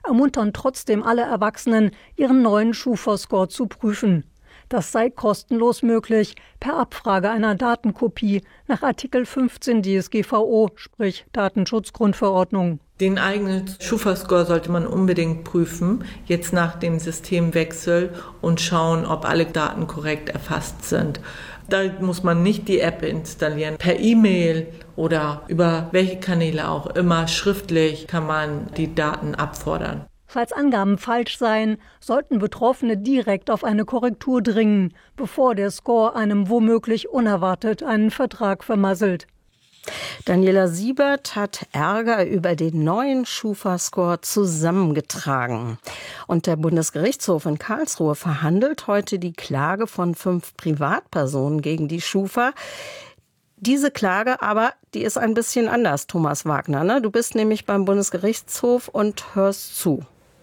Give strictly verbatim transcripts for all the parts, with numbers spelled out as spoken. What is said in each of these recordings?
ermuntern trotzdem alle Erwachsenen, ihren neuen Schufa-Score zu prüfen. Das sei kostenlos möglich, per Abfrage einer Datenkopie nach Artikel fünfzehn D S G V O, sprich Datenschutzgrundverordnung. Den eigenen Schufa-Score sollte man unbedingt prüfen, jetzt nach dem Systemwechsel, und schauen, ob alle Daten korrekt erfasst sind. Da muss man nicht die App installieren. Per E-Mail oder über welche Kanäle auch immer, schriftlich kann man die Daten abfordern. Falls Angaben falsch seien, sollten Betroffene direkt auf eine Korrektur dringen, bevor der Score einem womöglich unerwartet einen Vertrag vermasselt. Daniela Siebert hat Ärger über den neuen Schufa-Score zusammengetragen. Und der Bundesgerichtshof in Karlsruhe verhandelt heute die Klage von fünf Privatpersonen gegen die Schufa. Diese Klage aber, die ist ein bisschen anders, Thomas Wagner, ne? Du bist nämlich beim Bundesgerichtshof und hörst zu.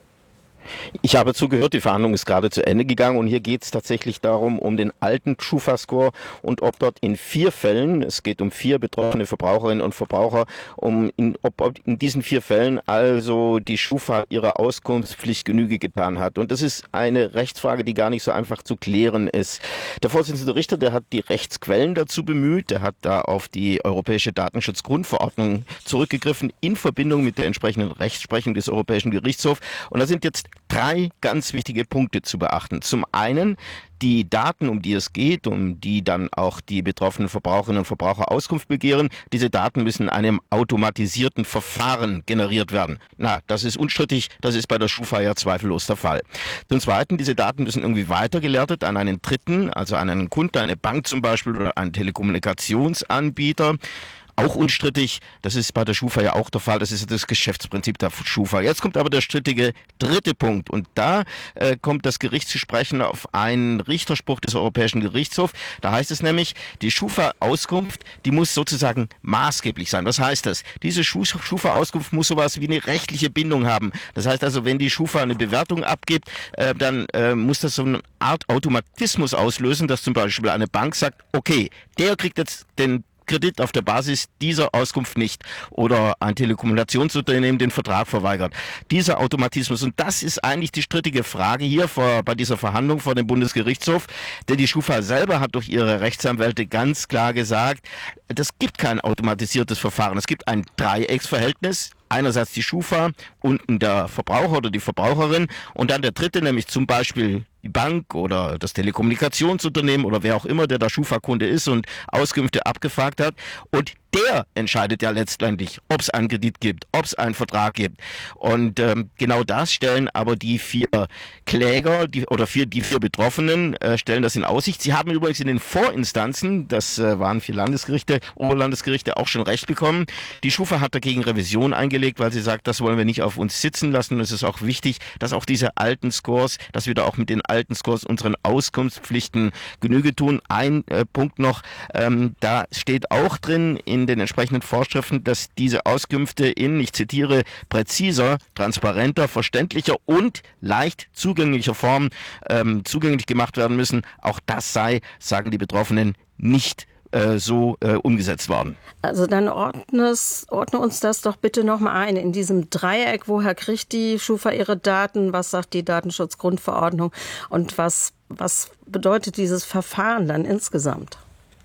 Ich habe zugehört, die Verhandlung ist gerade zu Ende gegangen und hier geht es tatsächlich darum, um den alten Schufa-Score und ob dort in vier Fällen, es geht um vier betroffene Verbraucherinnen und Verbraucher, um in, ob, ob in diesen vier Fällen also die Schufa ihrer Auskunftspflicht Genüge getan hat. Und das ist eine Rechtsfrage, die gar nicht so einfach zu klären ist. Der Vorsitzende Richter, der hat die Rechtsquellen dazu bemüht, der hat da auf die Europäische Datenschutzgrundverordnung zurückgegriffen in Verbindung mit der entsprechenden Rechtsprechung des Europäischen Gerichtshofs. Und da sind jetzt drei ganz wichtige Punkte zu beachten. Zum einen die Daten, um die es geht, um die dann auch die betroffenen Verbraucherinnen und Verbraucher Auskunft begehren. Diese Daten müssen in einem automatisierten Verfahren generiert werden. Na, das ist unstrittig, das ist bei der Schufa ja zweifellos der Fall. Zum Zweiten, diese Daten müssen irgendwie weitergeleitet an einen Dritten, also an einen Kunden, eine Bank zum Beispiel oder einen Telekommunikationsanbieter. Auch unstrittig, das ist bei der Schufa ja auch der Fall, das ist das Geschäftsprinzip der Schufa. Jetzt kommt aber der strittige dritte Punkt und da äh, kommt das Gericht zu sprechen auf einen Richterspruch des Europäischen Gerichtshofs. Da heißt es nämlich, die Schufa-Auskunft, die muss sozusagen maßgeblich sein. Was heißt das? Diese Schufa-Auskunft muss sowas wie eine rechtliche Bindung haben. Das heißt also, wenn die Schufa eine Bewertung abgibt, äh, dann äh, muss das so eine Art Automatismus auslösen, dass zum Beispiel eine Bank sagt, okay, der kriegt jetzt den Kredit auf der Basis dieser Auskunft nicht oder ein Telekommunikationsunternehmen den Vertrag verweigert. Dieser Automatismus, und das ist eigentlich die strittige Frage hier vor, bei dieser Verhandlung vor dem Bundesgerichtshof, denn die Schufa selber hat durch ihre Rechtsanwälte ganz klar gesagt, das gibt kein automatisiertes Verfahren. Es gibt ein Dreiecksverhältnis. Einerseits die Schufa, unten der Verbraucher oder die Verbraucherin und dann der Dritte, nämlich zum Beispiel die Bank oder das Telekommunikationsunternehmen oder wer auch immer, der der Schufa-Kunde ist und Auskünfte abgefragt hat. Und der entscheidet ja letztendlich, ob es einen Kredit gibt, ob es einen Vertrag gibt. Und ähm, genau das stellen aber die vier Kläger die, oder vier, die vier Betroffenen äh, stellen das in Aussicht. Sie haben übrigens in den Vorinstanzen, das äh, waren vier Landesgerichte, Oberlandesgerichte, auch schon Recht bekommen. Die Schufa hat dagegen Revision eingelegt, weil sie sagt, das wollen wir nicht auf uns sitzen lassen. Und es ist auch wichtig, dass auch diese alten Scores, dass wir da auch mit den alten Scores unseren Auskunftspflichten Genüge tun. Ein äh, Punkt noch, ähm, da steht auch drin in den entsprechenden Vorschriften, dass diese Auskünfte in, ich zitiere, präziser, transparenter, verständlicher und leicht zugänglicher Form ähm, zugänglich gemacht werden müssen. Auch das sei, sagen die Betroffenen, nicht äh, so äh, umgesetzt worden. Also dann ordne, ordne uns das doch bitte nochmal ein. In diesem Dreieck, woher kriegt die Schufa ihre Daten? Was sagt die Datenschutzgrundverordnung? Und was, was bedeutet dieses Verfahren dann insgesamt?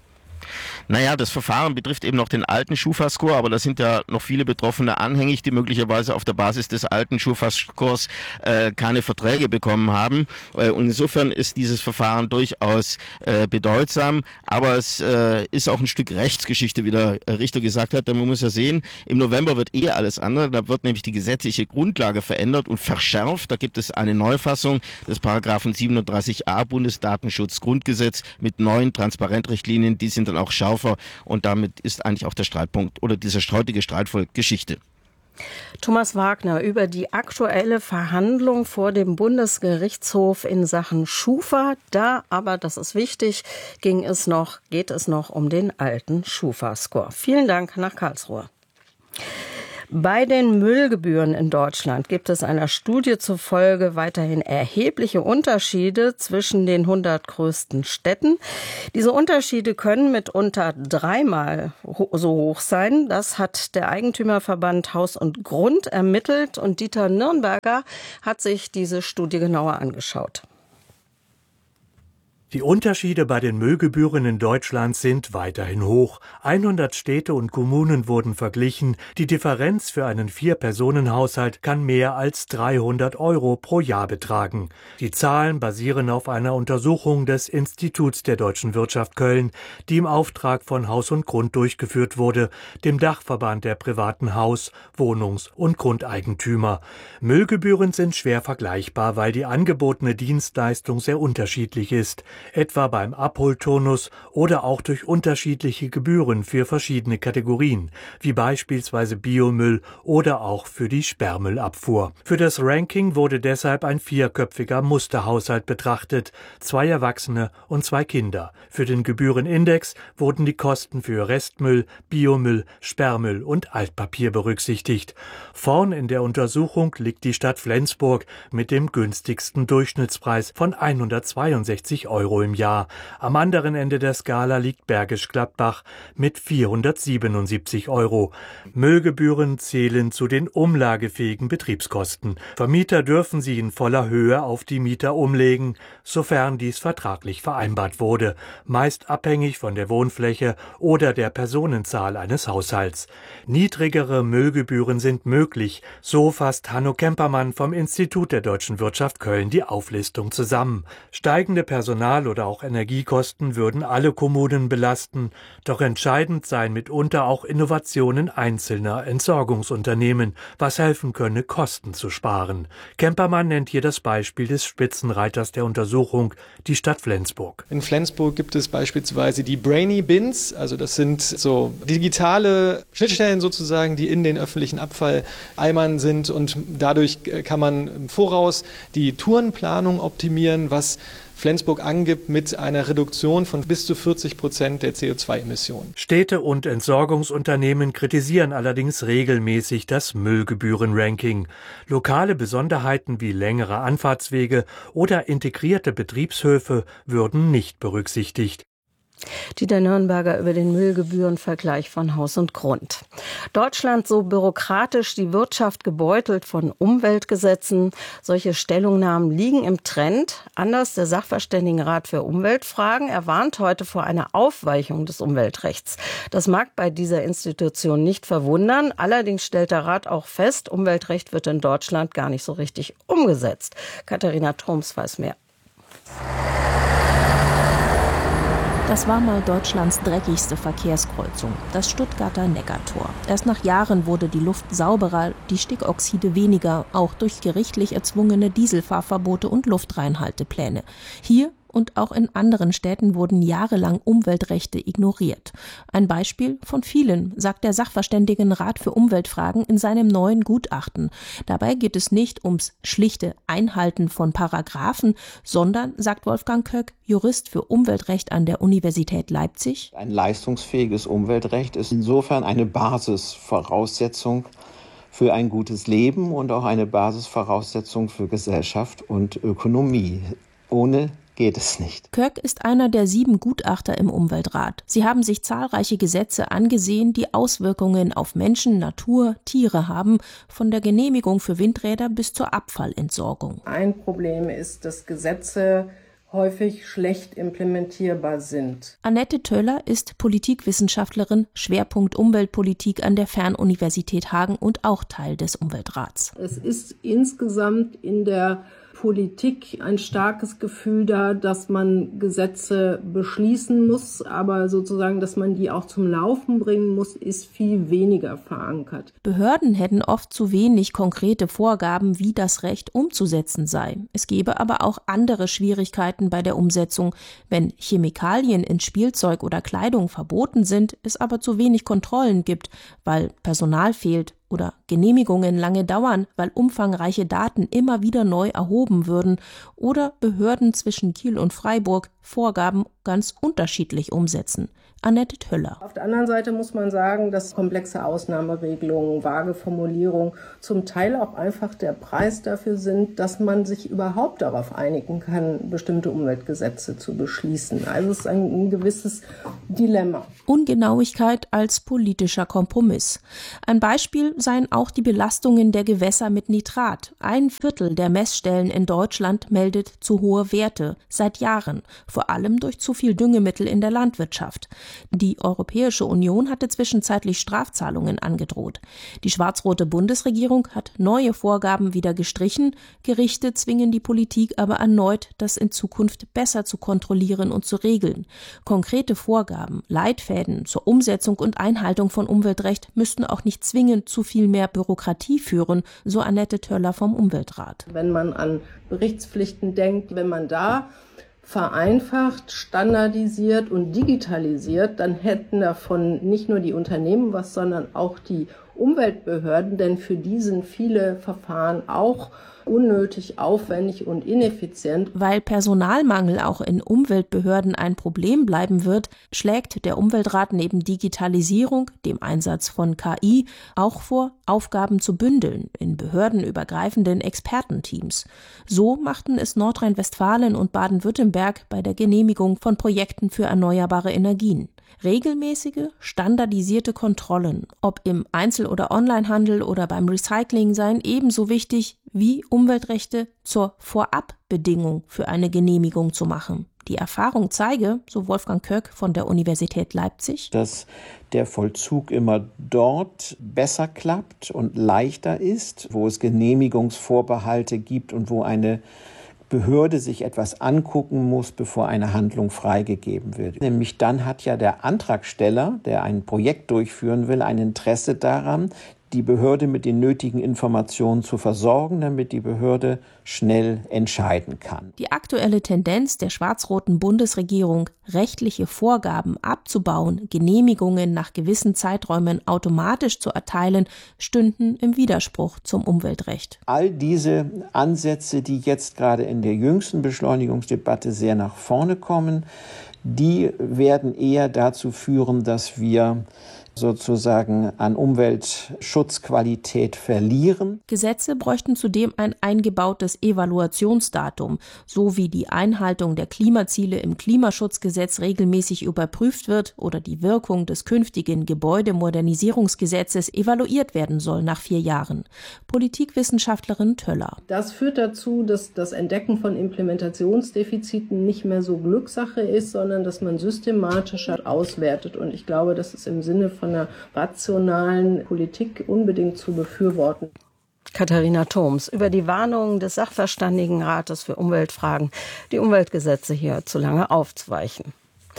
Naja, das Verfahren betrifft eben noch den alten Schufa-Score, aber da sind ja noch viele Betroffene anhängig, die möglicherweise auf der Basis des alten Schufa-Scores äh, keine Verträge bekommen haben. Äh, und insofern ist dieses Verfahren durchaus äh, bedeutsam, aber es äh, ist auch ein Stück Rechtsgeschichte, wie der Richter gesagt hat. Denn man muss ja sehen, im November wird eh alles andere. Da wird nämlich die gesetzliche Grundlage verändert und verschärft. Da gibt es eine Neufassung des Paragraphen siebenunddreißig a Bundesdatenschutzgrundgesetz mit neuen Transparentrichtlinien. Die sind dann auch schärfer. Und damit ist eigentlich auch der Streitpunkt oder dieser heutige Streit voll Geschichte. Thomas Wagner über die aktuelle Verhandlung vor dem Bundesgerichtshof in Sachen Schufa. Da, aber das ist wichtig, ging es noch, geht es noch um den alten Schufa-Score. Vielen Dank nach Karlsruhe. Bei den Müllgebühren in Deutschland gibt es einer Studie zufolge weiterhin erhebliche Unterschiede zwischen den hundert größten Städten. Diese Unterschiede können mitunter dreimal so hoch sein. Das hat der Eigentümerverband Haus und Grund ermittelt und Dieter Nürnberger hat sich diese Studie genauer angeschaut. Die Unterschiede bei den Müllgebühren in Deutschland sind weiterhin hoch. hundert Städte und Kommunen wurden verglichen. Die Differenz für einen Vier-Personen-Haushalt kann mehr als dreihundert Euro pro Jahr betragen. Die Zahlen basieren auf einer Untersuchung des Instituts der Deutschen Wirtschaft Köln, die im Auftrag von Haus und Grund durchgeführt wurde, dem Dachverband der privaten Haus-, Wohnungs- und Grundeigentümer. Müllgebühren sind schwer vergleichbar, weil die angebotene Dienstleistung sehr unterschiedlich ist. Etwa beim Abholturnus oder auch durch unterschiedliche Gebühren für verschiedene Kategorien, wie beispielsweise Biomüll oder auch für die Sperrmüllabfuhr. Für das Ranking wurde deshalb ein vierköpfiger Musterhaushalt betrachtet, zwei Erwachsene und zwei Kinder. Für den Gebührenindex wurden die Kosten für Restmüll, Biomüll, Sperrmüll und Altpapier berücksichtigt. Vorn in der Untersuchung liegt die Stadt Flensburg mit dem günstigsten Durchschnittspreis von hundertzweiundsechzig Euro im Jahr. Am anderen Ende der Skala liegt Bergisch Gladbach mit vierhundertsiebenundsiebzig Euro. Müllgebühren zählen zu den umlagefähigen Betriebskosten. Vermieter dürfen sie in voller Höhe auf die Mieter umlegen, sofern dies vertraglich vereinbart wurde, meist abhängig von der Wohnfläche oder der Personenzahl eines Haushalts. Niedrigere Müllgebühren sind möglich, so fasst Hanno Kempermann vom Institut der Deutschen Wirtschaft Köln die Auflistung zusammen. Steigende Personal- oder auch Energiekosten würden alle Kommunen belasten, doch entscheidend seien mitunter auch Innovationen einzelner Entsorgungsunternehmen, was helfen könne, Kosten zu sparen. Kempermann nennt hier das Beispiel des Spitzenreiters der Untersuchung, die Stadt Flensburg. In Flensburg gibt es beispielsweise die Brainy Bins, also das sind so digitale Schnittstellen sozusagen, die in den öffentlichen Abfalleimern sind und dadurch kann man im Voraus die Tourenplanung optimieren, was Flensburg angibt mit einer Reduktion von bis zu vierzig Prozent der C O zwei Emissionen. Städte und Entsorgungsunternehmen kritisieren allerdings regelmäßig das Müllgebühren-Ranking. Lokale Besonderheiten wie längere Anfahrtswege oder integrierte Betriebshöfe würden nicht berücksichtigt. Dieter Nürnberger über den Müllgebührenvergleich von Haus und Grund. Deutschland so bürokratisch, die Wirtschaft gebeutelt von Umweltgesetzen. Solche Stellungnahmen liegen im Trend. Anders der Sachverständigenrat für Umweltfragen. Er warnt heute vor einer Aufweichung des Umweltrechts. Das mag bei dieser Institution nicht verwundern. Allerdings stellt der Rat auch fest, Umweltrecht wird in Deutschland gar nicht so richtig umgesetzt. Katharina Troms weiß mehr. Das war mal Deutschlands dreckigste Verkehrskreuzung, das Stuttgarter Neckartor. Erst nach Jahren wurde die Luft sauberer, die Stickoxide weniger, auch durch gerichtlich erzwungene Dieselfahrverbote und Luftreinhaltepläne. Hier und auch in anderen Städten wurden jahrelang Umweltrechte ignoriert. Ein Beispiel von vielen, sagt der Sachverständigenrat für Umweltfragen in seinem neuen Gutachten. Dabei geht es nicht ums schlichte Einhalten von Paragraphen, sondern, sagt Wolfgang Köck, Jurist für Umweltrecht an der Universität Leipzig: Ein leistungsfähiges Umweltrecht ist insofern eine Basisvoraussetzung für ein gutes Leben und auch eine Basisvoraussetzung für Gesellschaft und Ökonomie. Ohne geht es nicht. Köck ist einer der sieben Gutachter im Umweltrat. Sie haben sich zahlreiche Gesetze angesehen, die Auswirkungen auf Menschen, Natur, Tiere haben, von der Genehmigung für Windräder bis zur Abfallentsorgung. Ein Problem ist, dass Gesetze häufig schlecht implementierbar sind. Annette Töller ist Politikwissenschaftlerin, Schwerpunkt Umweltpolitik an der Fernuniversität Hagen und auch Teil des Umweltrats. Es ist insgesamt in der Politik ein starkes Gefühl da, dass man Gesetze beschließen muss, aber sozusagen, dass man die auch zum Laufen bringen muss, ist viel weniger verankert. Behörden hätten oft zu wenig konkrete Vorgaben, wie das Recht umzusetzen sei. Es gebe aber auch andere Schwierigkeiten bei der Umsetzung. Wenn Chemikalien in Spielzeug oder Kleidung verboten sind, es aber zu wenig Kontrollen gibt, weil Personal fehlt, oder Genehmigungen lange dauern, weil umfangreiche Daten immer wieder neu erhoben würden, oder Behörden zwischen Kiel und Freiburg Vorgaben ganz unterschiedlich umsetzen. Annette Töller. Auf der anderen Seite muss man sagen, dass komplexe Ausnahmeregelungen, vage Formulierungen zum Teil auch einfach der Preis dafür sind, dass man sich überhaupt darauf einigen kann, bestimmte Umweltgesetze zu beschließen. Also es ist ein, ein gewisses Dilemma. Ungenauigkeit als politischer Kompromiss. Ein Beispiel seien auch die Belastungen der Gewässer mit Nitrat. Ein Viertel der Messstellen in Deutschland meldet zu hohe Werte, seit Jahren, vor allem durch zu viel Düngemittel in der Landwirtschaft. Die Europäische Union hatte zwischenzeitlich Strafzahlungen angedroht. Die schwarz-rote Bundesregierung hat neue Vorgaben wieder gestrichen. Gerichte zwingen die Politik aber erneut, das in Zukunft besser zu kontrollieren und zu regeln. Konkrete Vorgaben, Leitfäden zur Umsetzung und Einhaltung von Umweltrecht müssten auch nicht zwingend zu viel mehr Bürokratie führen, so Annette Töller vom Umweltrat. Wenn man an Berichtspflichten denkt, wenn man da vereinfacht, standardisiert und digitalisiert, dann hätten davon nicht nur die Unternehmen was, sondern auch die Umweltbehörden, denn für die sind viele Verfahren auch unnötig, aufwendig und ineffizient. Weil Personalmangel auch in Umweltbehörden ein Problem bleiben wird, schlägt der Umweltrat neben Digitalisierung, dem Einsatz von K I, auch vor, Aufgaben zu bündeln in behördenübergreifenden Expertenteams. So machten es Nordrhein-Westfalen und Baden-Württemberg bei der Genehmigung von Projekten für erneuerbare Energien. Regelmäßige, standardisierte Kontrollen, ob im Einzel- oder Onlinehandel oder beim Recycling, seien ebenso wichtig wie Umweltrechte zur Vorabbedingung für eine Genehmigung zu machen. Die Erfahrung zeige, so Wolfgang Köck von der Universität Leipzig, dass der Vollzug immer dort besser klappt und leichter ist, wo es Genehmigungsvorbehalte gibt und wo eine Behörde sich etwas angucken muss, bevor eine Handlung freigegeben wird. Nämlich dann hat ja der Antragsteller, der ein Projekt durchführen will, ein Interesse daran, die Behörde mit den nötigen Informationen zu versorgen, damit die Behörde schnell entscheiden kann. Die aktuelle Tendenz der schwarz-roten Bundesregierung, rechtliche Vorgaben abzubauen, Genehmigungen nach gewissen Zeiträumen automatisch zu erteilen, stünden im Widerspruch zum Umweltrecht. All diese Ansätze, die jetzt gerade in der jüngsten Beschleunigungsdebatte sehr nach vorne kommen, die werden eher dazu führen, dass wir sozusagen an Umweltschutzqualität verlieren. Gesetze bräuchten zudem ein eingebautes Evaluationsdatum, so wie die Einhaltung der Klimaziele im Klimaschutzgesetz regelmäßig überprüft wird oder die Wirkung des künftigen Gebäudemodernisierungsgesetzes evaluiert werden soll nach vier Jahren. Politikwissenschaftlerin Töller. Das führt dazu, dass das Entdecken von Implementationsdefiziten nicht mehr so Glückssache ist, sondern dass man systematischer auswertet. Und ich glaube, das ist im Sinne von einer rationalen Politik unbedingt zu befürworten. Katharina Thoms über die Warnungen des Sachverständigenrates für Umweltfragen, die Umweltgesetze hier zu lange aufzuweichen.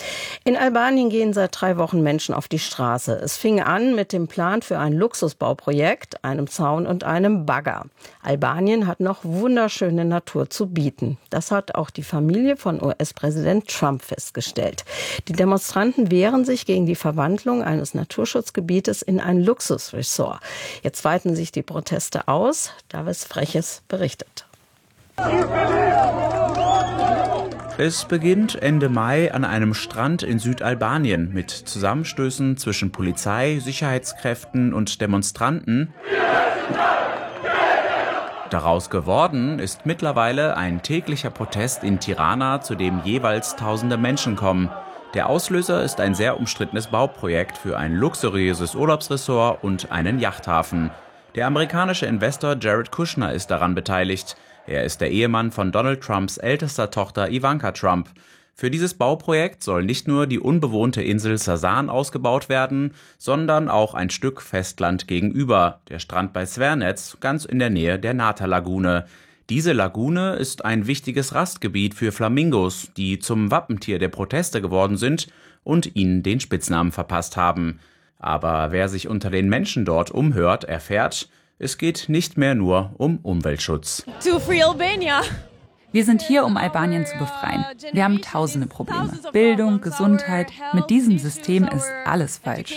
In Albanien gehen seit drei Wochen Menschen auf die Straße. Es fing an mit dem Plan für ein Luxusbauprojekt, einem Zaun und einem Bagger. Albanien hat noch wunderschöne Natur zu bieten. Das hat auch die Familie von U S-Präsident Trump festgestellt. Die Demonstranten wehren sich gegen die Verwandlung eines Naturschutzgebietes in ein Luxusresort. Jetzt weiten sich die Proteste aus. Davis Freches berichtet. Es beginnt Ende Mai an einem Strand in Südalbanien mit Zusammenstößen zwischen Polizei, Sicherheitskräften und Demonstranten. Daraus geworden ist mittlerweile ein täglicher Protest in Tirana, zu dem jeweils tausende Menschen kommen. Der Auslöser ist ein sehr umstrittenes Bauprojekt für ein luxuriöses Urlaubsressort und einen Yachthafen. Der amerikanische Investor Jared Kushner ist daran beteiligt. Er ist der Ehemann von Donald Trumps ältester Tochter Ivanka Trump. Für dieses Bauprojekt soll nicht nur die unbewohnte Insel Sasan ausgebaut werden, sondern auch ein Stück Festland gegenüber, der Strand bei Svernetz, ganz in der Nähe der Nata-Lagune. Diese Lagune ist ein wichtiges Rastgebiet für Flamingos, die zum Wappentier der Proteste geworden sind und ihnen den Spitznamen verpasst haben. Aber wer sich unter den Menschen dort umhört, erfährt, es geht nicht mehr nur um Umweltschutz. To free Albania. Wir sind hier, um Albanien zu befreien. Wir haben tausende Probleme. Bildung, Gesundheit. Mit diesem System ist alles falsch.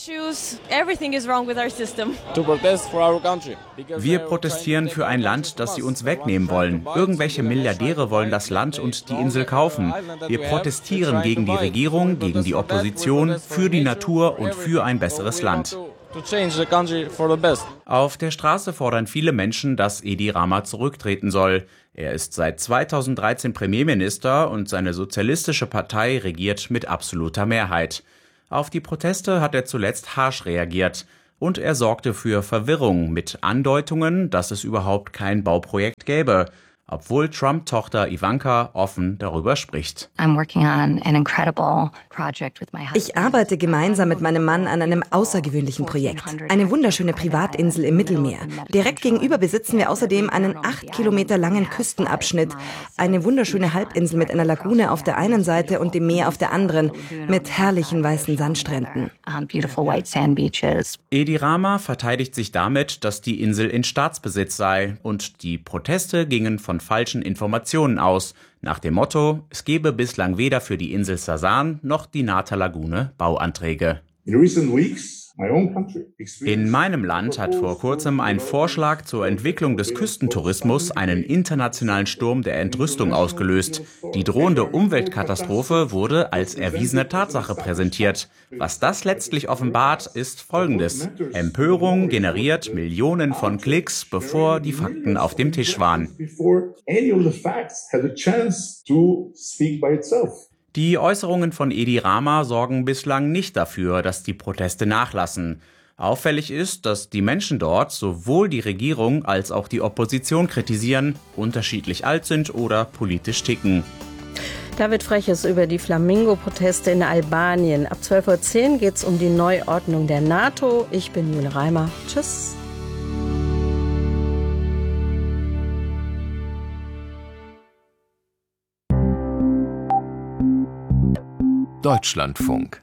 Wir protestieren für ein Land, das sie uns wegnehmen wollen. Irgendwelche Milliardäre wollen das Land und die Insel kaufen. Wir protestieren gegen die Regierung, gegen die Opposition, für die Natur und für ein besseres Land. Auf der Straße fordern viele Menschen, dass Edi Rama zurücktreten soll. Er ist seit zweitausenddreizehn Premierminister und seine sozialistische Partei regiert mit absoluter Mehrheit. Auf die Proteste hat er zuletzt harsch reagiert. Und er sorgte für Verwirrung mit Andeutungen, dass es überhaupt kein Bauprojekt gäbe, obwohl Trump-Tochter Ivanka offen darüber spricht. Ich arbeite gemeinsam mit meinem Mann an einem außergewöhnlichen Projekt. Eine wunderschöne Privatinsel im Mittelmeer. Direkt gegenüber besitzen wir außerdem einen acht Kilometer langen Küstenabschnitt. Eine wunderschöne Halbinsel mit einer Lagune auf der einen Seite und dem Meer auf der anderen, mit herrlichen weißen Sandstränden. Edi Rama verteidigt sich damit, dass die Insel in Staatsbesitz sei, und die Proteste gingen von falschen Informationen aus, nach dem Motto, es gebe bislang weder für die Insel Sasan noch die Nata-Lagune Bauanträge. In meinem Land hat vor kurzem ein Vorschlag zur Entwicklung des Küstentourismus einen internationalen Sturm der Entrüstung ausgelöst. Die drohende Umweltkatastrophe wurde als erwiesene Tatsache präsentiert. Was das letztlich offenbart, ist Folgendes: Empörung generiert Millionen von Klicks, bevor die Fakten auf dem Tisch waren. Die Äußerungen von Edi Rama sorgen bislang nicht dafür, dass die Proteste nachlassen. Auffällig ist, dass die Menschen dort sowohl die Regierung als auch die Opposition kritisieren, unterschiedlich alt sind oder politisch ticken. David Freches über die Flamingo-Proteste in Albanien. Ab zwölf Uhr zehn geht es um die Neuordnung der NATO. Ich bin Jule Reimer. Tschüss. Deutschlandfunk.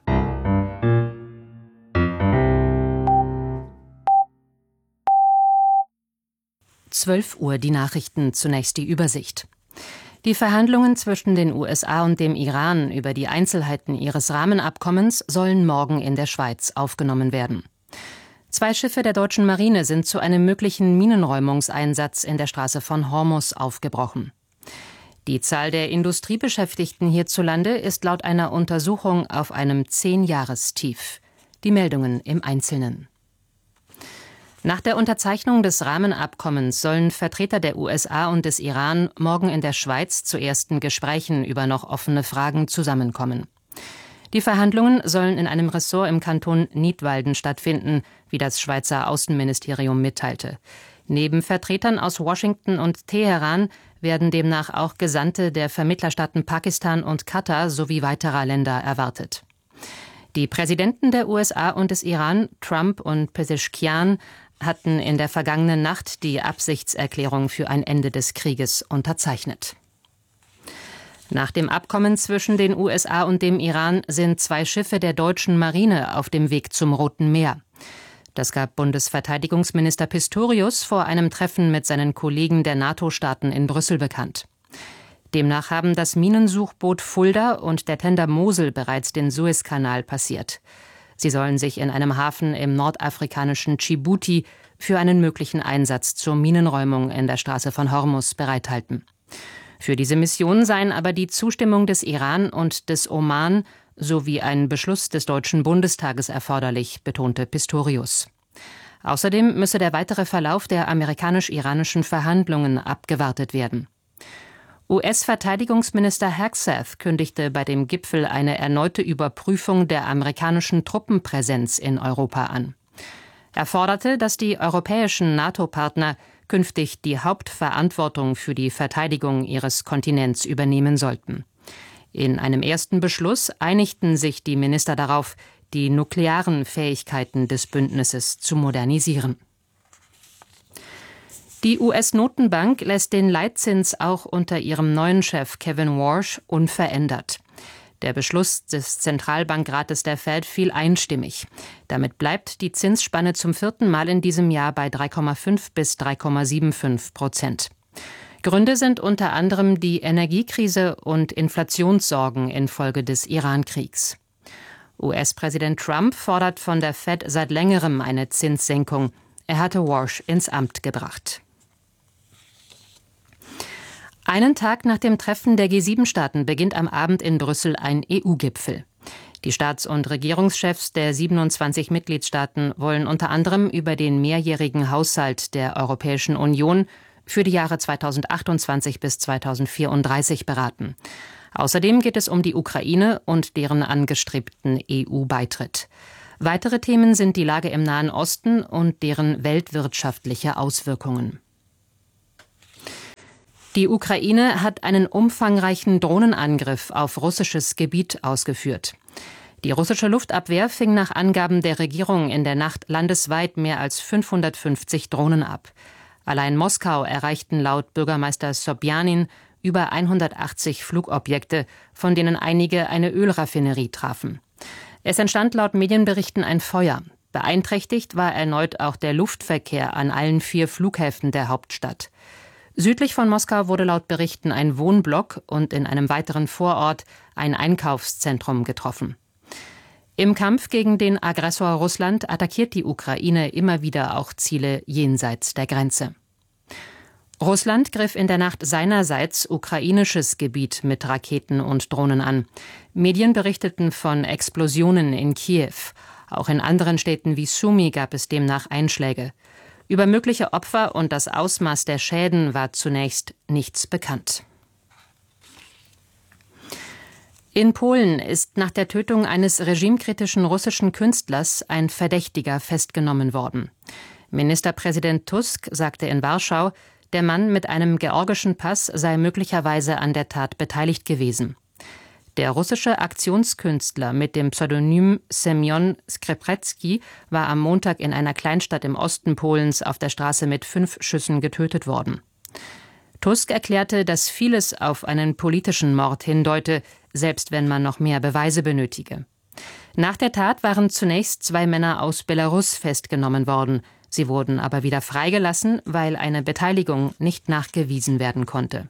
zwölf Uhr die Nachrichten, zunächst die Übersicht. Die Verhandlungen zwischen den U S A und dem Iran über die Einzelheiten ihres Rahmenabkommens sollen morgen in der Schweiz aufgenommen werden. Zwei Schiffe der deutschen Marine sind zu einem möglichen Minenräumungseinsatz in der Straße von Hormuz aufgebrochen. Die Zahl der Industriebeschäftigten hierzulande ist laut einer Untersuchung auf einem Zehn-Jahrestief. Die Meldungen im Einzelnen. Nach der Unterzeichnung des Rahmenabkommens sollen Vertreter der U S A und des Iran morgen in der Schweiz zu ersten Gesprächen über noch offene Fragen zusammenkommen. Die Verhandlungen sollen in einem Ressort im Kanton Nidwalden stattfinden, wie das Schweizer Außenministerium mitteilte. Neben Vertretern aus Washington und Teheran werden demnach auch Gesandte der Vermittlerstaaten Pakistan und Katar sowie weiterer Länder erwartet. Die Präsidenten der U S A und des Iran, Trump und Pezeshkian, hatten in der vergangenen Nacht die Absichtserklärung für ein Ende des Krieges unterzeichnet. Nach dem Abkommen zwischen den U S A und dem Iran sind zwei Schiffe der deutschen Marine auf dem Weg zum Roten Meer. Das gab Bundesverteidigungsminister Pistorius vor einem Treffen mit seinen Kollegen der NATO-Staaten in Brüssel bekannt. Demnach haben das Minensuchboot Fulda und der Tender Mosel bereits den Suezkanal passiert. Sie sollen sich in einem Hafen im nordafrikanischen Djibouti für einen möglichen Einsatz zur Minenräumung in der Straße von Hormuz bereithalten. Für diese Mission seien aber die Zustimmung des Iran und des Oman sowie ein Beschluss des Deutschen Bundestages erforderlich, betonte Pistorius. Außerdem müsse der weitere Verlauf der amerikanisch-iranischen Verhandlungen abgewartet werden. U S-Verteidigungsminister Hegseth kündigte bei dem Gipfel eine erneute Überprüfung der amerikanischen Truppenpräsenz in Europa an. Er forderte, dass die europäischen NATO-Partner künftig die Hauptverantwortung für die Verteidigung ihres Kontinents übernehmen sollten. In einem ersten Beschluss einigten sich die Minister darauf, die nuklearen Fähigkeiten des Bündnisses zu modernisieren. Die U S-Notenbank lässt den Leitzins auch unter ihrem neuen Chef Kevin Warsh unverändert. Der Beschluss des Zentralbankrates der Fed fiel einstimmig. Damit bleibt die Zinsspanne zum vierten Mal in diesem Jahr bei drei Komma fünf bis drei Komma fünfundsiebzig Prozent. Gründe sind unter anderem die Energiekrise und Inflationssorgen infolge des Iran-Kriegs. U S-Präsident Trump fordert von der Fed seit längerem eine Zinssenkung. Er hatte Warsh ins Amt gebracht. Einen Tag nach dem Treffen der G sieben Staaten beginnt am Abend in Brüssel ein E U-Gipfel. Die Staats- und Regierungschefs der siebenundzwanzig Mitgliedstaaten wollen unter anderem über den mehrjährigen Haushalt der Europäischen Union für die Jahre zweitausendachtundzwanzig bis zweitausendvierunddreißig beraten. Außerdem geht es um die Ukraine und deren angestrebten E U-Beitritt. Weitere Themen sind die Lage im Nahen Osten und deren weltwirtschaftliche Auswirkungen. Die Ukraine hat einen umfangreichen Drohnenangriff auf russisches Gebiet ausgeführt. Die russische Luftabwehr fing nach Angaben der Regierung in der Nacht landesweit mehr als fünfhundertfünfzig Drohnen ab. Allein Moskau erreichten laut Bürgermeister Sobjanin über hundertachtzig Flugobjekte, von denen einige eine Ölraffinerie trafen. Es entstand laut Medienberichten ein Feuer. Beeinträchtigt war erneut auch der Luftverkehr an allen vier Flughäfen der Hauptstadt. Südlich von Moskau wurde laut Berichten ein Wohnblock und in einem weiteren Vorort ein Einkaufszentrum getroffen. Im Kampf gegen den Aggressor Russland attackiert die Ukraine immer wieder auch Ziele jenseits der Grenze. Russland griff in der Nacht seinerseits ukrainisches Gebiet mit Raketen und Drohnen an. Medien berichteten von Explosionen in Kiew. Auch in anderen Städten wie Sumy gab es demnach Einschläge. Über mögliche Opfer und das Ausmaß der Schäden war zunächst nichts bekannt. In Polen ist nach der Tötung eines regimekritischen russischen Künstlers ein Verdächtiger festgenommen worden. Ministerpräsident Tusk sagte in Warschau, der Mann mit einem georgischen Pass sei möglicherweise an der Tat beteiligt gewesen. Der russische Aktionskünstler mit dem Pseudonym Semyon Skrzepecki war am Montag in einer Kleinstadt im Osten Polens auf der Straße mit fünf Schüssen getötet worden. Tusk erklärte, dass vieles auf einen politischen Mord hindeute, selbst wenn man noch mehr Beweise benötige. Nach der Tat waren zunächst zwei Männer aus Belarus festgenommen worden. Sie wurden aber wieder freigelassen, weil eine Beteiligung nicht nachgewiesen werden konnte.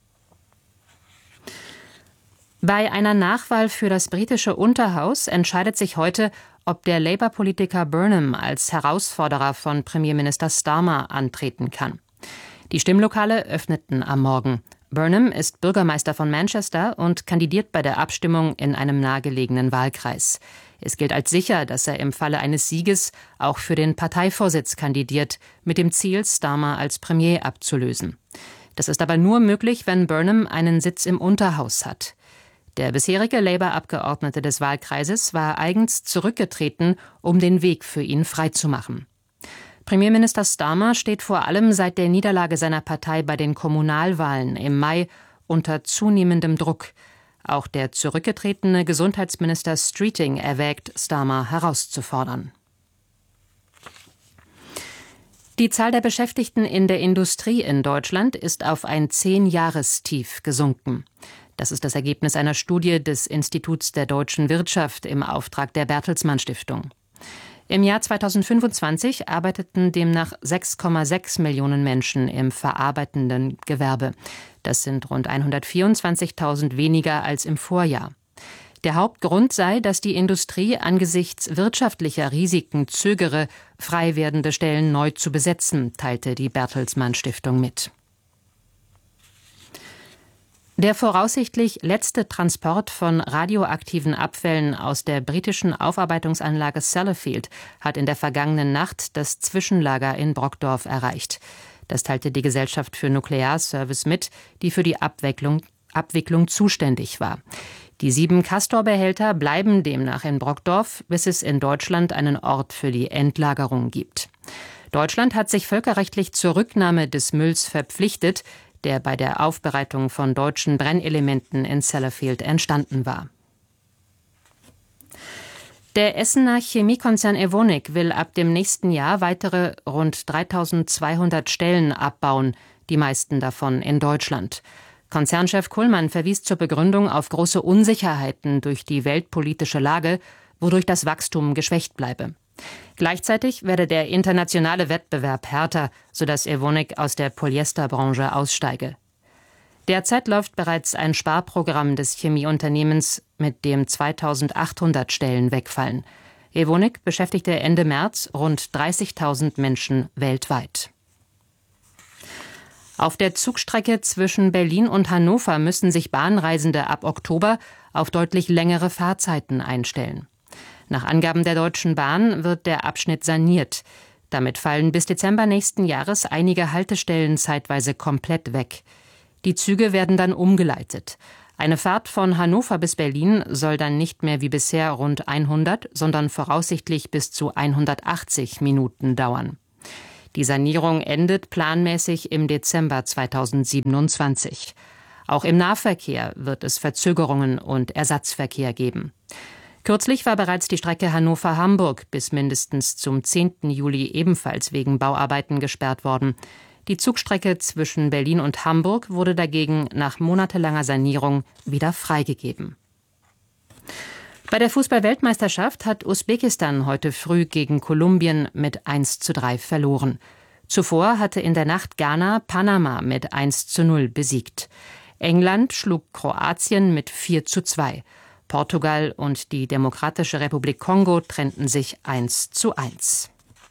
Bei einer Nachwahl für das britische Unterhaus entscheidet sich heute, ob der Labour-Politiker Burnham als Herausforderer von Premierminister Starmer antreten kann. Die Stimmlokale öffneten am Morgen. Burnham ist Bürgermeister von Manchester und kandidiert bei der Abstimmung in einem nahegelegenen Wahlkreis. Es gilt als sicher, dass er im Falle eines Sieges auch für den Parteivorsitz kandidiert, mit dem Ziel, Starmer als Premier abzulösen. Das ist aber nur möglich, wenn Burnham einen Sitz im Unterhaus hat. Der bisherige Labour-Abgeordnete des Wahlkreises war eigens zurückgetreten, um den Weg für ihn freizumachen. Premierminister Starmer steht vor allem seit der Niederlage seiner Partei bei den Kommunalwahlen im Mai unter zunehmendem Druck. Auch der zurückgetretene Gesundheitsminister Streeting erwägt, Starmer herauszufordern. Die Zahl der Beschäftigten in der Industrie in Deutschland ist auf ein Zehn-Jahres-Tief gesunken. Das ist das Ergebnis einer Studie des Instituts der deutschen Wirtschaft im Auftrag der Bertelsmann Stiftung. Im Jahr zweitausendfünfundzwanzig arbeiteten demnach sechs Komma sechs Millionen Menschen im verarbeitenden Gewerbe. Das sind rund hundertvierundzwanzigtausend weniger als im Vorjahr. Der Hauptgrund sei, dass die Industrie angesichts wirtschaftlicher Risiken zögere, frei werdende Stellen neu zu besetzen, teilte die Bertelsmann Stiftung mit. Der voraussichtlich letzte Transport von radioaktiven Abfällen aus der britischen Aufarbeitungsanlage Sellafield hat in der vergangenen Nacht das Zwischenlager in Brockdorf erreicht. Das teilte die Gesellschaft für Nuklearservice mit, die für die Abwicklung, Abwicklung zuständig war. Die sieben Castor-Behälter bleiben demnach in Brockdorf, bis es in Deutschland einen Ort für die Endlagerung gibt. Deutschland hat sich völkerrechtlich zur Rücknahme des Mülls verpflichtet, der bei der Aufbereitung von deutschen Brennelementen in Sellafield entstanden war. Der Essener Chemiekonzern Evonik will ab dem nächsten Jahr weitere rund dreitausendzweihundert Stellen abbauen, die meisten davon in Deutschland. Konzernchef Kullmann verwies zur Begründung auf große Unsicherheiten durch die weltpolitische Lage, wodurch das Wachstum geschwächt bleibe. Gleichzeitig werde der internationale Wettbewerb härter, sodass Evonik aus der Polyesterbranche aussteige. Derzeit läuft bereits ein Sparprogramm des Chemieunternehmens, mit dem zweitausendachthundert Stellen wegfallen. Evonik beschäftigte Ende März rund dreißigtausend Menschen weltweit. Auf der Zugstrecke zwischen Berlin und Hannover müssen sich Bahnreisende ab Oktober auf deutlich längere Fahrzeiten einstellen. Nach Angaben der Deutschen Bahn wird der Abschnitt saniert. Damit fallen bis Dezember nächsten Jahres einige Haltestellen zeitweise komplett weg. Die Züge werden dann umgeleitet. Eine Fahrt von Hannover bis Berlin soll dann nicht mehr wie bisher rund hundert, sondern voraussichtlich bis zu hundertachtzig Minuten dauern. Die Sanierung endet planmäßig im Dezember zweitausendsiebenundzwanzig. Auch im Nahverkehr wird es Verzögerungen und Ersatzverkehr geben. Kürzlich war bereits die Strecke Hannover-Hamburg bis mindestens zum zehnten Juli ebenfalls wegen Bauarbeiten gesperrt worden. Die Zugstrecke zwischen Berlin und Hamburg wurde dagegen nach monatelanger Sanierung wieder freigegeben. Bei der Fußball-Weltmeisterschaft hat Usbekistan heute früh gegen Kolumbien mit eins zu drei verloren. Zuvor hatte in der Nacht Ghana Panama mit eins zu null besiegt. England schlug Kroatien mit vier zu zwei. Portugal und die Demokratische Republik Kongo trennten sich eins zu eins.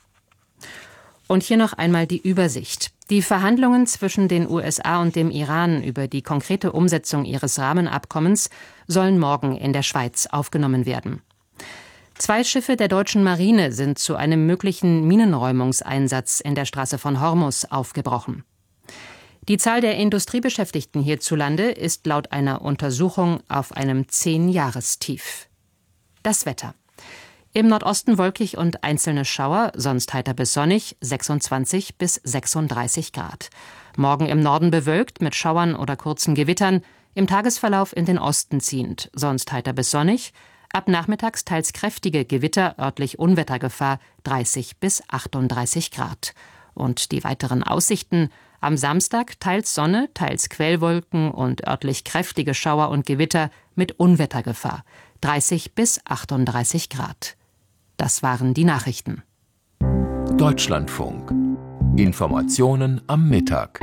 Und hier noch einmal die Übersicht. Die Verhandlungen zwischen den U S A und dem Iran über die konkrete Umsetzung ihres Rahmenabkommens sollen morgen in der Schweiz aufgenommen werden. Zwei Schiffe der deutschen Marine sind zu einem möglichen Minenräumungseinsatz in der Straße von Hormuz aufgebrochen. Die Zahl der Industriebeschäftigten hierzulande ist laut einer Untersuchung auf einem Zehn-Jahrestief. Das Wetter. Im Nordosten wolkig und einzelne Schauer, sonst heiter bis sonnig, sechsundzwanzig bis sechsunddreißig Grad. Morgen im Norden bewölkt mit Schauern oder kurzen Gewittern, im Tagesverlauf in den Osten ziehend, sonst heiter bis sonnig. Ab nachmittags teils kräftige Gewitter, örtlich Unwettergefahr, dreißig bis achtunddreißig Grad. Und die weiteren Aussichten: am Samstag teils Sonne, teils Quellwolken und örtlich kräftige Schauer und Gewitter mit Unwettergefahr, dreißig bis achtunddreißig Grad. Das waren die Nachrichten. Deutschlandfunk. Informationen am Mittag.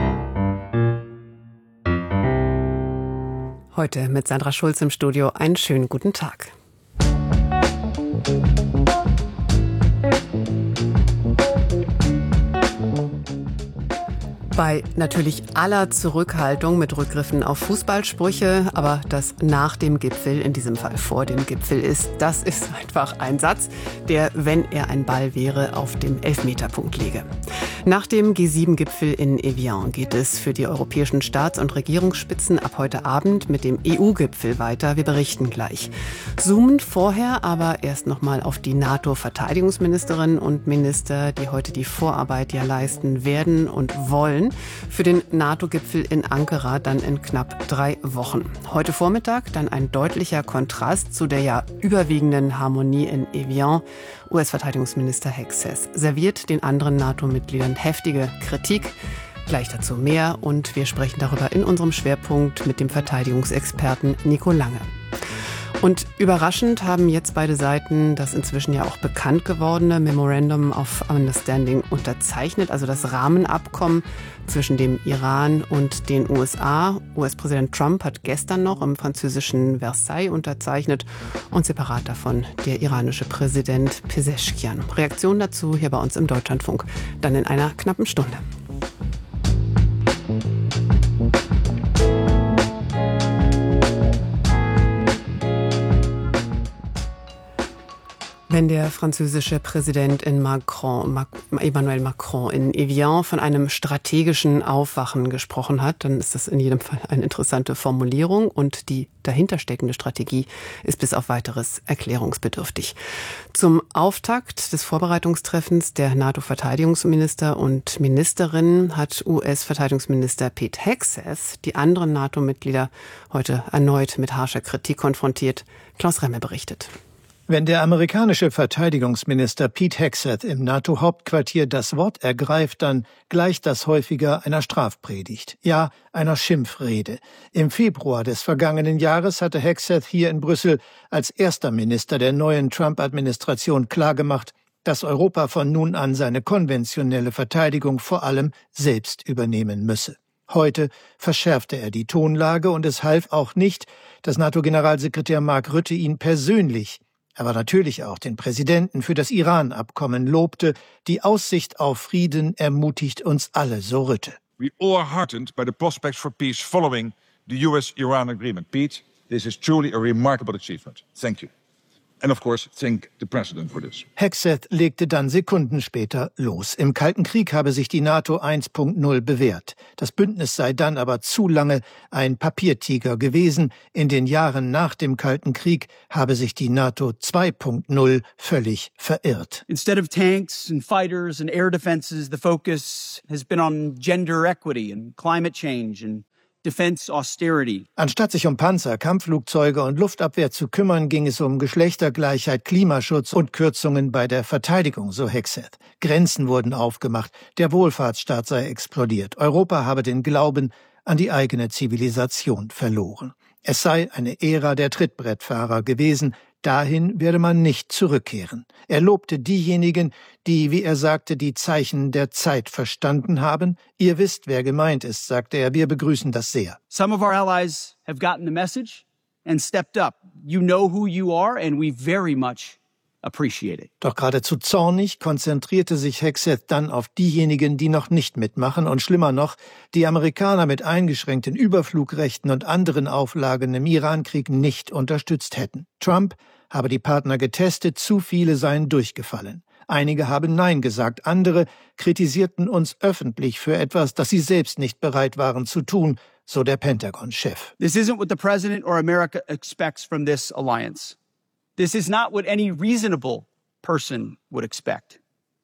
Heute mit Sandra Schulz im Studio. Einen schönen guten Tag. Bei natürlich aller Zurückhaltung mit Rückgriffen auf Fußballsprüche, aber das nach dem Gipfel, in diesem Fall vor dem Gipfel ist, das ist einfach ein Satz, der, wenn er ein Ball wäre, auf dem Elfmeterpunkt liege. Nach dem G sieben Gipfel in Evian geht es für die europäischen Staats- und Regierungsspitzen ab heute Abend mit dem E U-Gipfel weiter. Wir berichten gleich. Zoomend vorher aber erst nochmal auf die NATO-Verteidigungsministerinnen und Minister, die heute die Vorarbeit ja leisten werden und wollen für den NATO-Gipfel in Ankara dann in knapp drei Wochen. Heute Vormittag dann ein deutlicher Kontrast zu der ja überwiegenden Harmonie in Evian. U S-Verteidigungsminister Hegseth serviert den anderen NATO-Mitgliedern heftige Kritik. Gleich dazu mehr und wir sprechen darüber in unserem Schwerpunkt mit dem Verteidigungsexperten Nico Lange. Und überraschend haben jetzt beide Seiten das inzwischen ja auch bekannt gewordene Memorandum of Understanding unterzeichnet, also das Rahmenabkommen zwischen dem Iran und den U S A. U S-Präsident Trump hat gestern noch im französischen Versailles unterzeichnet und separat davon der iranische Präsident Pezeshkian. Reaktion dazu hier bei uns im Deutschlandfunk, dann in einer knappen Stunde. Wenn der französische Präsident in Macron, Emmanuel Macron in Evian von einem strategischen Aufwachen gesprochen hat, dann ist das in jedem Fall eine interessante Formulierung und die dahintersteckende Strategie ist bis auf weiteres erklärungsbedürftig. Zum Auftakt des Vorbereitungstreffens der NATO-Verteidigungsminister und Ministerinnen hat U S-Verteidigungsminister Pete Hegseth die anderen NATO-Mitglieder heute erneut mit harscher Kritik konfrontiert. Klaus Remme berichtet. Wenn der amerikanische Verteidigungsminister Pete Hegseth im NATO-Hauptquartier das Wort ergreift, dann gleicht das häufiger einer Strafpredigt, ja, einer Schimpfrede. Im Februar des vergangenen Jahres hatte Hegseth hier in Brüssel als erster Minister der neuen Trump-Administration klargemacht, dass Europa von nun an seine konventionelle Verteidigung vor allem selbst übernehmen müsse. Heute verschärfte er die Tonlage und es half auch nicht, dass NATO-Generalsekretär Mark Rutte ihn persönlich, aber natürlich auch den Präsidenten für das Iran-Abkommen lobte. Die Aussicht auf Frieden ermutigt uns alle, so Rutte. We all are heartened by the prospects for peace following the U S-Iran agreement. Pete, this is truly a remarkable achievement. Thank you. And of course, thank the President for this. Hegseth legte dann Sekunden später los. Im Kalten Krieg habe sich die NATO eins Punkt null bewährt. Das Bündnis sei dann aber zu lange ein Papiertiger gewesen. In den Jahren nach dem Kalten Krieg habe sich die NATO zwei Punkt null völlig verirrt. Instead of tanks and fighters and air defenses, the focus has been on gender equity and climate change and defense austerity. Anstatt sich um Panzer, Kampfflugzeuge und Luftabwehr zu kümmern, ging es um Geschlechtergleichheit, Klimaschutz und Kürzungen bei der Verteidigung, so Hegseth. Grenzen wurden aufgemacht, der Wohlfahrtsstaat sei explodiert. Europa habe den Glauben an die eigene Zivilisation verloren. Es sei eine Ära der Trittbrettfahrer gewesen. Dahin werde man nicht zurückkehren. Er lobte diejenigen, die, wie er sagte, die Zeichen der Zeit verstanden haben. Ihr wisst, wer gemeint ist, sagte er. Wir begrüßen das sehr. Some of our allies have gotten the message and stepped up. You know who you are and we very much appreciate it. Doch geradezu zornig konzentrierte sich Hegseth dann auf diejenigen, die noch nicht mitmachen und schlimmer noch, die Amerikaner mit eingeschränkten Überflugrechten und anderen Auflagen im Irankrieg nicht unterstützt hätten. Trump habe die Partner getestet, zu viele seien durchgefallen. Einige haben Nein gesagt, andere kritisierten uns öffentlich für etwas, das sie selbst nicht bereit waren zu tun, so der Pentagon-Chef. This isn't what the President or America expects from this alliance. This is not what any reasonable person would expect.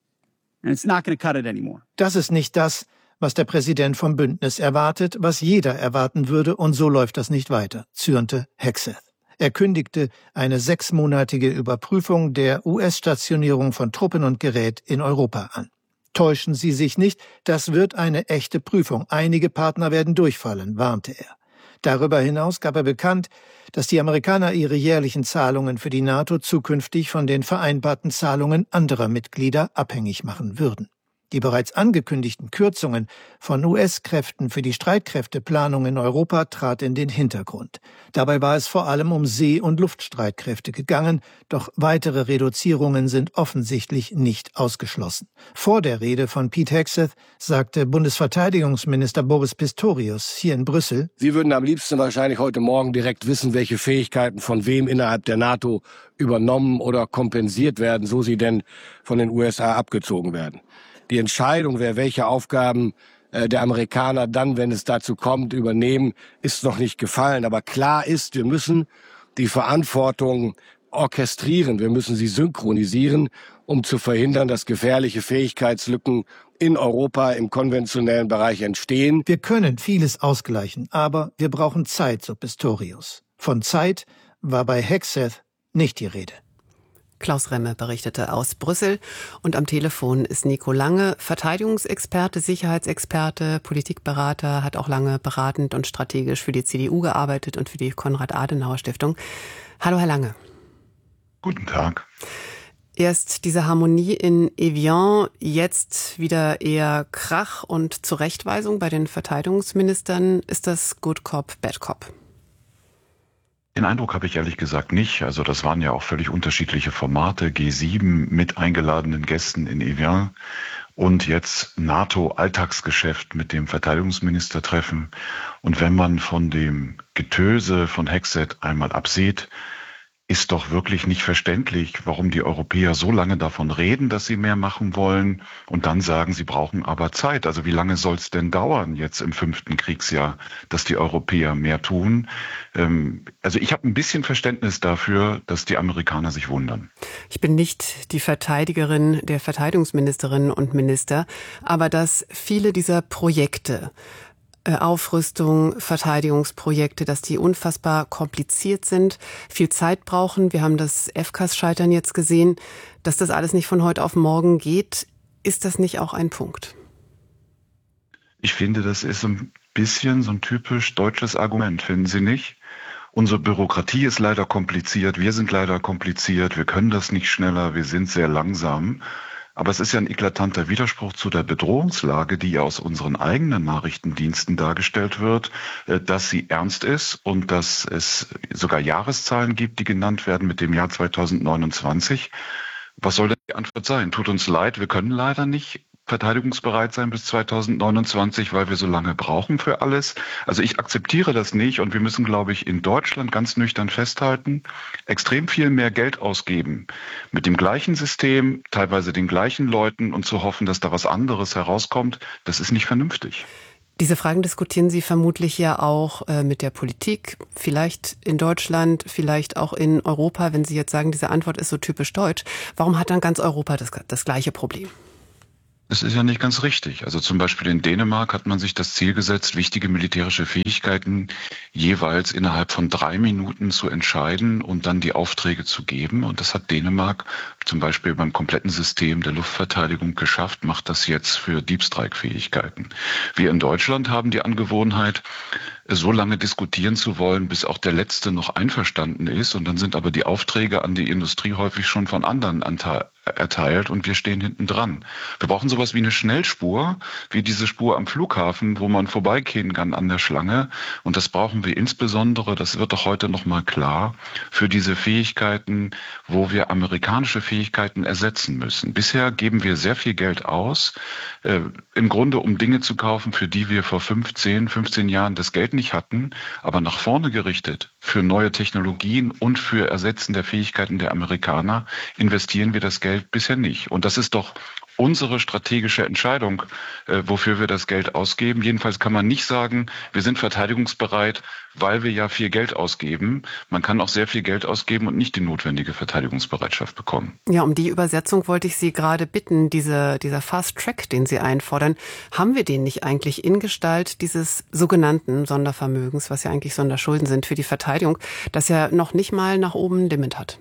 And it's not going to cut it anymore. Das ist nicht das, was der Präsident vom Bündnis erwartet, was jeder erwarten würde, und so läuft das nicht weiter, zürnte Hegseth. Er kündigte eine sechsmonatige Überprüfung der U S-Stationierung von Truppen und Gerät in Europa an. Täuschen Sie sich nicht, das wird eine echte Prüfung. Einige Partner werden durchfallen, warnte er. Darüber hinaus gab er bekannt, dass die Amerikaner ihre jährlichen Zahlungen für die NATO zukünftig von den vereinbarten Zahlungen anderer Mitglieder abhängig machen würden. Die bereits angekündigten Kürzungen von U S-Kräften für die Streitkräfteplanung in Europa trat in den Hintergrund. Dabei war es vor allem um See- und Luftstreitkräfte gegangen, doch weitere Reduzierungen sind offensichtlich nicht ausgeschlossen. Vor der Rede von Pete Hegseth sagte Bundesverteidigungsminister Boris Pistorius hier in Brüssel: Sie würden am liebsten wahrscheinlich heute Morgen direkt wissen, welche Fähigkeiten von wem innerhalb der NATO übernommen oder kompensiert werden, so sie denn von den U S A abgezogen werden. Die Entscheidung, wer welche Aufgaben äh, der Amerikaner dann, wenn es dazu kommt, übernehmen, ist noch nicht gefallen. Aber klar ist, wir müssen die Verantwortung orchestrieren, wir müssen sie synchronisieren, um zu verhindern, dass gefährliche Fähigkeitslücken in Europa im konventionellen Bereich entstehen. Wir können vieles ausgleichen, aber wir brauchen Zeit, so Pistorius. Von Zeit war bei Hegseth nicht die Rede. Klaus Remme berichtete aus Brüssel und am Telefon ist Nico Lange, Verteidigungsexperte, Sicherheitsexperte, Politikberater, hat auch lange beratend und strategisch für die C D U gearbeitet und für die Konrad-Adenauer-Stiftung. Hallo, Herr Lange. Guten Tag. Erst diese Harmonie in Evian, jetzt wieder eher Krach und Zurechtweisung bei den Verteidigungsministern. Ist das Good Cop, Bad Cop? Den Eindruck habe ich ehrlich gesagt nicht. Also das waren ja auch völlig unterschiedliche Formate. G sieben mit eingeladenen Gästen in Evian und jetzt NATO-Alltagsgeschäft mit dem Verteidigungsministertreffen. Und wenn man von dem Getöse von Hegseth einmal absieht, ist doch wirklich nicht verständlich, warum die Europäer so lange davon reden, dass sie mehr machen wollen und dann sagen, sie brauchen aber Zeit. Also wie lange soll es denn dauern jetzt im fünften Kriegsjahr, dass die Europäer mehr tun? Ähm, also ich habe ein bisschen Verständnis dafür, dass die Amerikaner sich wundern. Ich bin nicht die Verteidigerin der Verteidigungsministerinnen und Minister, aber dass viele dieser Projekte, Aufrüstung, Verteidigungsprojekte, dass die unfassbar kompliziert sind, viel Zeit brauchen. Wir haben das F C A S-Scheitern jetzt gesehen. Dass das alles nicht von heute auf morgen geht, ist das nicht auch ein Punkt? Ich finde, das ist ein bisschen so ein typisch deutsches Argument, finden Sie nicht? Unsere Bürokratie ist leider kompliziert, wir sind leider kompliziert, wir können das nicht schneller, wir sind sehr langsam. Aber es ist ja ein eklatanter Widerspruch zu der Bedrohungslage, die ja aus unseren eigenen Nachrichtendiensten dargestellt wird, dass sie ernst ist und dass es sogar Jahreszahlen gibt, die genannt werden mit dem Jahr zweitausendneunundzwanzig. Was soll denn die Antwort sein? Tut uns leid, wir können leider nicht verteidigungsbereit sein bis zweitausendneunundzwanzig, weil wir so lange brauchen für alles. Also ich akzeptiere das nicht und wir müssen, glaube ich, in Deutschland ganz nüchtern festhalten, extrem viel mehr Geld ausgeben mit dem gleichen System, teilweise den gleichen Leuten und zu hoffen, dass da was anderes herauskommt, das ist nicht vernünftig. Diese Fragen diskutieren Sie vermutlich ja auch äh, mit der Politik, vielleicht in Deutschland, vielleicht auch in Europa. Wenn Sie jetzt sagen, diese Antwort ist so typisch deutsch, warum hat dann ganz Europa das, das gleiche Problem? Das ist ja nicht ganz richtig. Also zum Beispiel in Dänemark hat man sich das Ziel gesetzt, wichtige militärische Fähigkeiten jeweils innerhalb von drei Minuten zu entscheiden und dann die Aufträge zu geben. Und das hat Dänemark zum Beispiel beim kompletten System der Luftverteidigung geschafft, macht das jetzt für Deep Strike-Fähigkeiten. Wir in Deutschland haben die Angewohnheit, so lange diskutieren zu wollen, bis auch der Letzte noch einverstanden ist. Und dann sind aber die Aufträge an die Industrie häufig schon von anderen erteilt und wir stehen hinten dran. Wir brauchen sowas wie eine Schnellspur, wie diese Spur am Flughafen, wo man vorbeigehen kann an der Schlange. Und das brauchen wir insbesondere, das wird doch heute noch mal klar, für diese Fähigkeiten, wo wir amerikanische Fähigkeiten ersetzen müssen. Bisher geben wir sehr viel Geld aus, äh, im Grunde um Dinge zu kaufen, für die wir vor fünfzehn, fünfzehn Jahren das Geld nicht hatten, aber nach vorne gerichtet für neue Technologien und für Ersetzen der Fähigkeiten der Amerikaner investieren wir das Geld bisher nicht. Und das ist doch unsere strategische Entscheidung, äh, wofür wir das Geld ausgeben. Jedenfalls kann man nicht sagen, wir sind verteidigungsbereit, weil wir ja viel Geld ausgeben. Man kann auch sehr viel Geld ausgeben und nicht die notwendige Verteidigungsbereitschaft bekommen. Ja, um die Übersetzung wollte ich Sie gerade bitten. Diese, dieser Fast Track, den Sie einfordern, haben wir den nicht eigentlich in Gestalt dieses sogenannten Sondervermögens, was ja eigentlich Sonderschulden sind für die Verteidigung, das ja noch nicht mal nach oben Limit hat?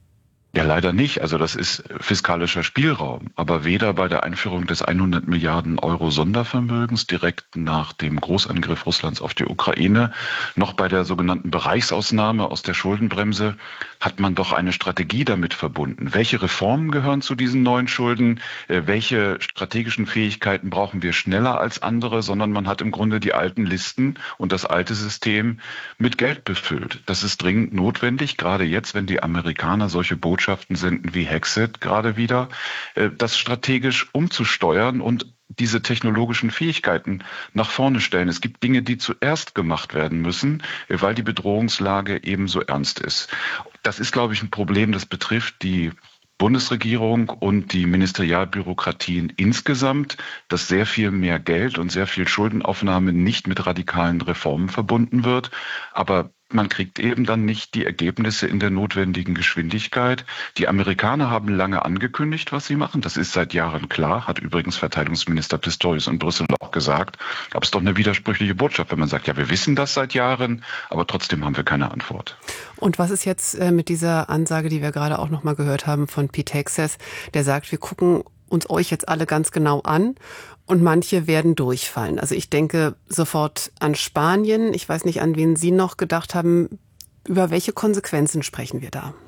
Ja, leider nicht. Also das ist fiskalischer Spielraum. Aber weder bei der Einführung des hundert Milliarden Euro Sondervermögens direkt nach dem Großangriff Russlands auf die Ukraine, noch bei der sogenannten Bereichsausnahme aus der Schuldenbremse hat man doch eine Strategie damit verbunden. Welche Reformen gehören zu diesen neuen Schulden? Welche strategischen Fähigkeiten brauchen wir schneller als andere? Sondern man hat im Grunde die alten Listen und das alte System mit Geld befüllt. Das ist dringend notwendig, gerade jetzt, wenn die Amerikaner solche Botschaften Botschaften senden wie Hexet gerade wieder, das strategisch umzusteuern und diese technologischen Fähigkeiten nach vorne stellen. Es gibt Dinge, die zuerst gemacht werden müssen, weil die Bedrohungslage eben so ernst ist. Das ist, glaube ich, ein Problem, das betrifft die Bundesregierung und die Ministerialbürokratien insgesamt, dass sehr viel mehr Geld und sehr viel Schuldenaufnahme nicht mit radikalen Reformen verbunden wird. Aber man kriegt eben dann nicht die Ergebnisse in der notwendigen Geschwindigkeit. Die Amerikaner haben lange angekündigt, was sie machen. Das ist seit Jahren klar, hat übrigens Verteidigungsminister Pistorius in Brüssel auch gesagt. Aber es ist doch eine widersprüchliche Botschaft, wenn man sagt, ja, wir wissen das seit Jahren, aber trotzdem haben wir keine Antwort. Und was ist jetzt äh, mit dieser Ansage, die wir gerade auch noch mal gehört haben von Pete Hegseth, der sagt, wir gucken uns euch jetzt alle ganz genau an und manche werden durchfallen. Also ich denke sofort an Spanien. Ich weiß nicht, an wen Sie noch gedacht haben. Über welche Konsequenzen sprechen wir da?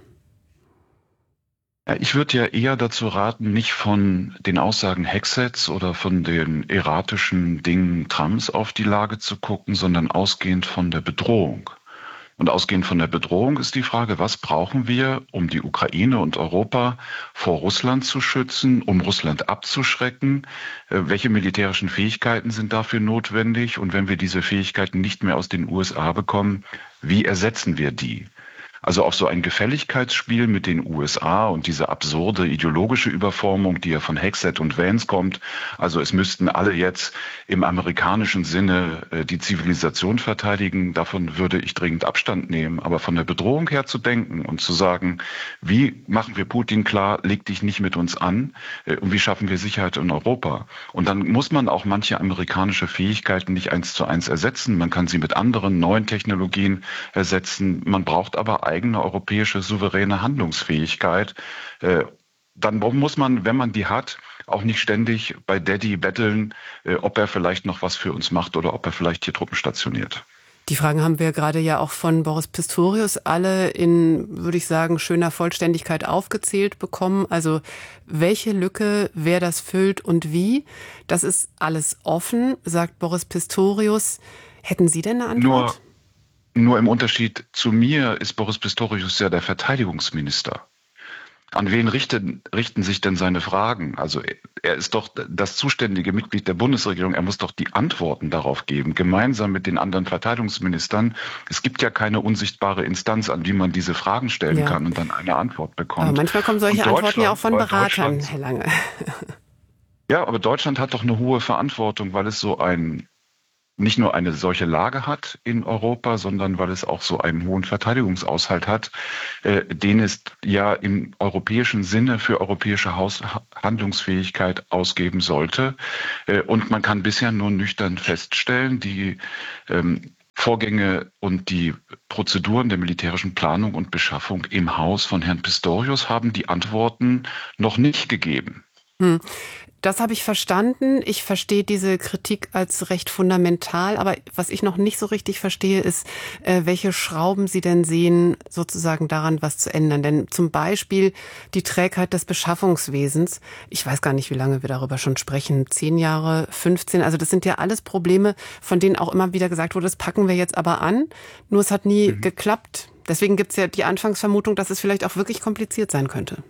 Ja, ich würde ja eher dazu raten, nicht von den Aussagen Hegseths oder von den erratischen Dingen Trumps auf die Lage zu gucken, sondern ausgehend von der Bedrohung. Und ausgehend von der Bedrohung ist die Frage, was brauchen wir, um die Ukraine und Europa vor Russland zu schützen, um Russland abzuschrecken? Welche militärischen Fähigkeiten sind dafür notwendig? Und wenn wir diese Fähigkeiten nicht mehr aus den U S A bekommen, wie ersetzen wir die? Also auf so ein Gefälligkeitsspiel mit den U S A und diese absurde ideologische Überformung, die ja von Hegseth und Vance kommt. Also es müssten alle jetzt im amerikanischen Sinne äh, die Zivilisation verteidigen. Davon würde ich dringend Abstand nehmen. Aber von der Bedrohung her zu denken und zu sagen, wie machen wir Putin klar, leg dich nicht mit uns an äh, und wie schaffen wir Sicherheit in Europa? Und dann muss man auch manche amerikanische Fähigkeiten nicht eins zu eins ersetzen. Man kann sie mit anderen neuen Technologien ersetzen. Man braucht aber eigene europäische souveräne Handlungsfähigkeit, äh, dann muss man, wenn man die hat, auch nicht ständig bei Daddy betteln, äh, ob er vielleicht noch was für uns macht oder ob er vielleicht hier Truppen stationiert. Die Fragen haben wir gerade ja auch von Boris Pistorius alle in, würde ich sagen, schöner Vollständigkeit aufgezählt bekommen. Also welche Lücke, wer das füllt und wie, das ist alles offen, sagt Boris Pistorius. Hätten Sie denn eine Antwort? Nur, nur im Unterschied zu mir ist Boris Pistorius ja der Verteidigungsminister. An wen richten, richten sich denn seine Fragen? Also er ist doch das zuständige Mitglied der Bundesregierung. Er muss doch die Antworten darauf geben, gemeinsam mit den anderen Verteidigungsministern. Es gibt ja keine unsichtbare Instanz, an die man diese Fragen stellen ja. kann und dann eine Antwort bekommt. Aber manchmal kommen solche Antworten ja auch von Beratern, Herr Lange. Ja, aber Deutschland hat doch eine hohe Verantwortung, weil es so ein nicht nur eine solche Lage hat in Europa, sondern weil es auch so einen hohen Verteidigungsaushalt hat, äh, den es ja im europäischen Sinne für europäische Haus- Handlungsfähigkeit ausgeben sollte. Äh, und man kann bisher nur nüchtern feststellen, die ähm, Vorgänge und die Prozeduren der militärischen Planung und Beschaffung im Haus von Herrn Pistorius haben die Antworten noch nicht gegeben. Hm. Das habe ich verstanden. Ich verstehe diese Kritik als recht fundamental. Aber was ich noch nicht so richtig verstehe, ist, äh, welche Schrauben Sie denn sehen, sozusagen daran was zu ändern. Denn zum Beispiel die Trägheit des Beschaffungswesens. Ich weiß gar nicht, wie lange wir darüber schon sprechen. Zehn Jahre, fünfzehn. Also das sind ja alles Probleme, von denen auch immer wieder gesagt wurde, das packen wir jetzt aber an. Nur es hat nie mhm. geklappt. Deswegen gibt es ja die Anfangsvermutung, dass es vielleicht auch wirklich kompliziert sein könnte.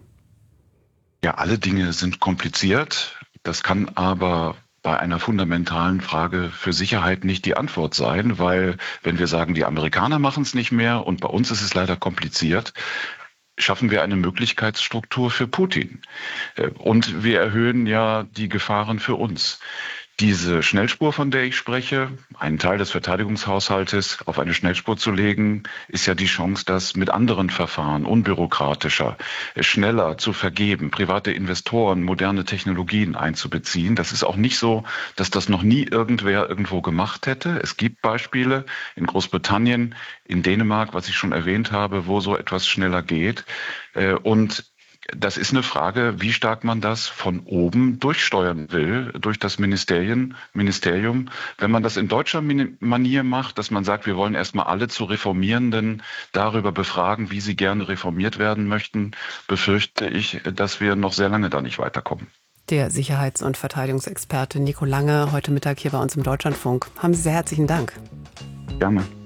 Ja, alle Dinge sind kompliziert. Das kann aber bei einer fundamentalen Frage für Sicherheit nicht die Antwort sein, weil wenn wir sagen, die Amerikaner machen es nicht mehr und bei uns ist es leider kompliziert, schaffen wir eine Möglichkeitsstruktur für Putin. Und wir erhöhen ja die Gefahren für uns. Diese Schnellspur, von der ich spreche, einen Teil des Verteidigungshaushaltes auf eine Schnellspur zu legen, ist ja die Chance, das mit anderen Verfahren, unbürokratischer, schneller zu vergeben, private Investoren, moderne Technologien einzubeziehen. Das ist auch nicht so, dass das noch nie irgendwer irgendwo gemacht hätte. Es gibt Beispiele in Großbritannien, in Dänemark, was ich schon erwähnt habe, wo so etwas schneller geht. Und das ist eine Frage, wie stark man das von oben durchsteuern will, durch das Ministerien, Ministerium. Wenn man das in deutscher Manier macht, dass man sagt, wir wollen erstmal alle zu Reformierenden darüber befragen, wie sie gerne reformiert werden möchten, befürchte ich, dass wir noch sehr lange da nicht weiterkommen. Der Sicherheits- und Verteidigungsexperte Nico Lange, heute Mittag hier bei uns im Deutschlandfunk. Haben Sie sehr herzlichen Dank. Gerne.